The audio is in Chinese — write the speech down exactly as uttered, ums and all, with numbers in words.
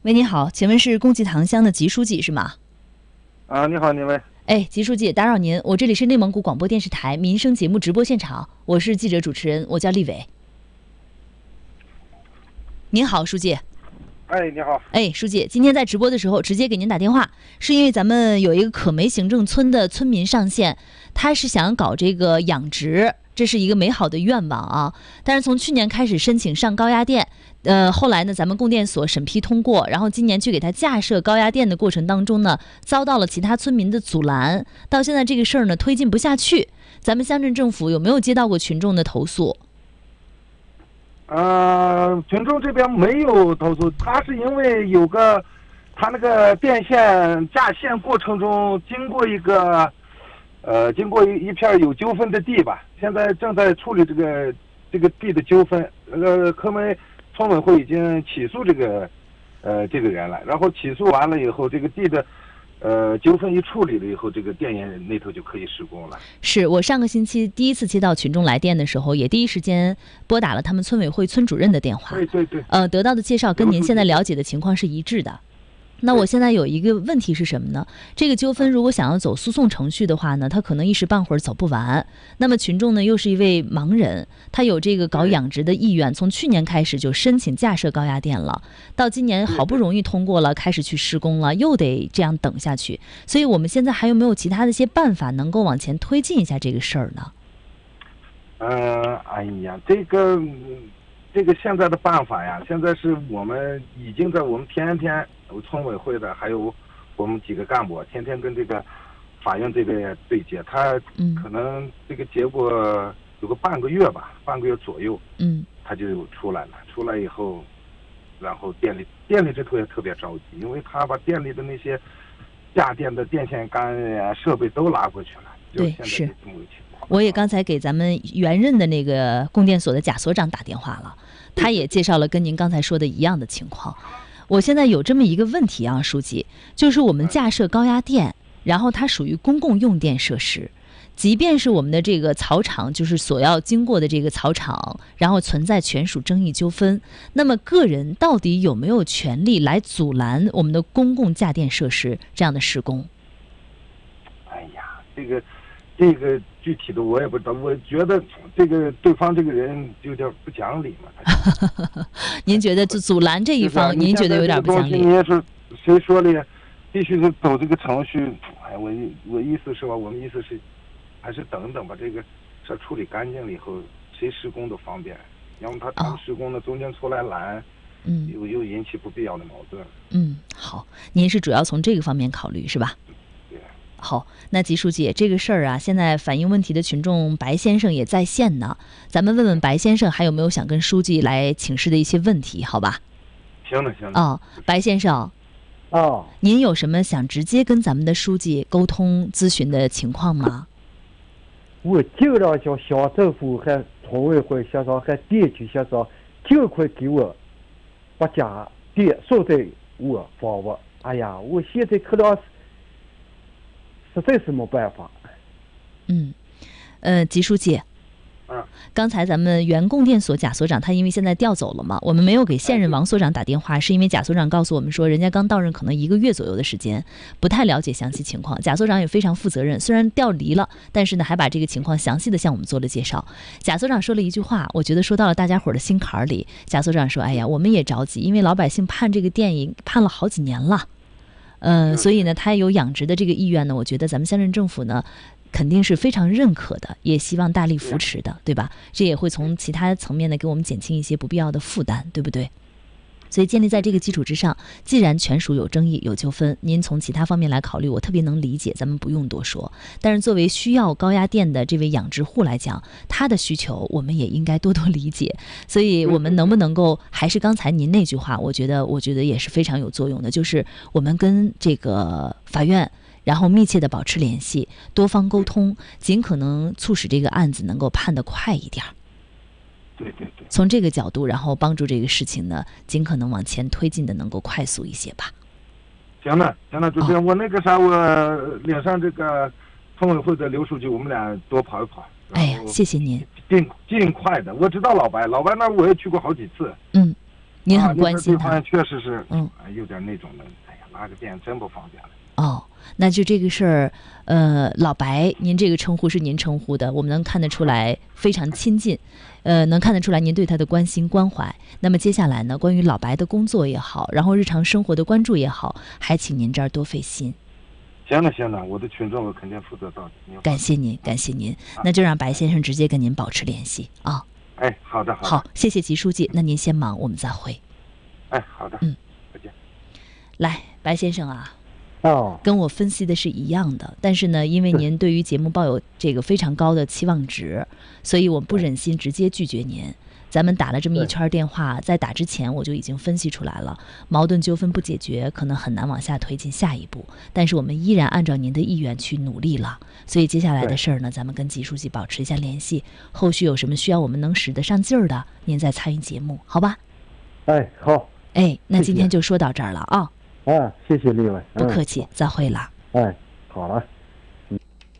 喂，你好，请问是公济塘乡的吉书记是吗？ 啊，你好，你们。 哎，吉书记，打扰您，我这里是内蒙古广播电视台民生节目直播现场，我是记者主持人，我叫丽伟。您好，书记。 哎，你好。 哎，书记，今天在直播的时候直接给您打电话，是因为咱们有一个可梅行政村的村民上线，他是想搞这个养殖，这是一个美好的愿望啊。但是从去年开始申请上高压电，呃，后来呢，咱们供电所审批通过，然后今年去给他架设高压电的过程当中呢，遭到了其他村民的阻拦，到现在这个事儿呢推进不下去。咱们乡镇政府有没有接到过群众的投诉？ 呃，群众这边没有投诉，他是因为有个，他那个电线架线过程中经过一个，呃，经过一一片有纠纷的地吧，现在正在处理这个这个地的纠纷。呃，可梅村委会已经起诉这个，呃，这个人了，然后起诉完了以后，这个地的。呃，纠纷一处理了以后，这个电源那头就可以施工了。 是我上个星期第一次接到群众来电的时候，也第一时间拨打了他们村委会村主任的电话。 对对对。 呃，得到的介绍跟您现在了解的情况是一致的。那我现在有一个问题是什么呢？这个纠纷如果想要走诉讼程序的话呢，他可能一时半会儿走不完。那么群众呢又是一位盲人，他有这个搞养殖的意愿，从去年开始就申请架设高压电了，到今年好不容易通过了，开始去施工了，又得这样等下去。所以我们现在还有没有其他的一些办法能够往前推进一下这个事儿呢？ 呃，哎呀，这个这个现在的办法呀，现在是我们已经在我们天天。村委会的还有我们几个干部天天跟这个法院这边对接，他可能这个结果有个半个月吧，半个月左右，嗯，他就出来了。出来以后，然后电力电力这头也特别着急，因为他把店里的那些架电的电线杆呀、设备都拉过去了。 对，是。我也刚才给咱们原任的那个供电所的贾所长打电话了，他也介绍了跟您刚才说的一样的情况。我现在有这么一个问题啊，书记，就是我们架设高压电，然后它属于公共用电设施，即便是我们的这个草场，就是所要经过的这个草场，然后存在权属争议纠纷，那么个人到底有没有权利来阻拦我们的公共架电设施这样的施工？ 哎呀，这个这个具体的我也不知道，我觉得这个对方这个人有点不讲理嘛。 您觉得阻拦这一方， 就是、 您觉得有点不讲理？ 你也是谁说的？必须是走这个程序。哎，我我意思是吧？我们意思是，还是等等吧。这个事处理干净了以后，谁施工都方便。要么他他们施工的中间出来拦，嗯，又又引起不必要的矛盾。 嗯，好，您是主要从这个方面考虑是吧？好，那吉书记，这个事儿啊，现在反映问题的群众白先生也在线呢，咱们问问白先生还有没有想跟书记来请示的一些问题，好吧？ 行了行了。 哦，白先生， 哦， 您有什么想直接跟咱们的书记沟通咨询的情况吗？ 我就让叫乡政府和村委会协商和电局协商，尽快给我把家电送在我房屋。哎呀，我现在可能实在是没办法。 嗯，呃，吉书记， 嗯， 刚才咱们原供电所贾所长他因为现在调走了嘛，我们没有给现任王所长打电话，是因为贾所长告诉我们说，人家刚到任可能一个月左右的时间，不太了解详细情况。贾所长也非常负责任，虽然调离了，但是呢，还把这个情况详细的向我们做了介绍。贾所长说了一句话，我觉得说到了大家伙的心坎里。贾所长说：“哎呀，我们也着急，因为老百姓盼这个电影盼了好几年了。”嗯，所以呢，他有养殖的这个意愿呢，我觉得咱们乡镇政府呢，肯定是非常认可的，也希望大力扶持的，对吧？这也会从其他层面呢，给我们减轻一些不必要的负担，对不对？所以建立在这个基础之上，既然权属有争议有纠纷，您从其他方面来考虑，我特别能理解，咱们不用多说。但是作为需要高压电的这位养殖户来讲，他的需求我们也应该多多理解。所以我们能不能够还是刚才您那句话，我觉得我觉得也是非常有作用的，就是我们跟这个法院然后密切的保持联系，多方沟通，尽可能促使这个案子能够判得快一点。 对对对， 从这个角度，然后帮助这个事情呢，尽可能往前推进的能够快速一些吧。 行了行了，主持人，我那个啥，我领上这个村委会的刘书记，我们俩多跑一跑。 哎呀，谢谢您。 尽尽快的，我知道老白，老白那儿我也去过好几次。 嗯， 您很关心他。 啊、确实是， 嗯， 有点那种的，哎呀，拉个电真不方便了。 哦，那就这个事儿，呃，老白，您这个称呼是您称呼的，我们能看得出来非常亲近，呃，能看得出来您对他的关心关怀。那么接下来呢，关于老白的工作也好，然后日常生活的关注也好，还请您这儿多费心。 行了行了，我的群众我肯定负责到底。 感谢您，感谢您，那就让白先生直接跟您保持联系啊。 哎，好的好的。 好，谢谢吉书记，那您先忙，我们再会。 哎，好的， 嗯， 再见。 来，白先生啊。 哦， 跟我分析的是一样的，但是呢，因为您对于节目抱有这个非常高的期望值，所以我不忍心直接拒绝您。咱们打了这么一圈电话，在打之前我就已经分析出来了，矛盾纠纷不解决，可能很难往下推进下一步。但是我们依然按照您的意愿去努力了，所以接下来的事儿呢，咱们跟吉书记保持一下联系，后续有什么需要我们能使得上劲儿的，您再参与节目，好吧？ 哎，好。 哎，那今天就说到这儿了啊。 啊，谢谢李委， 不客气，再会了。 哎，好了。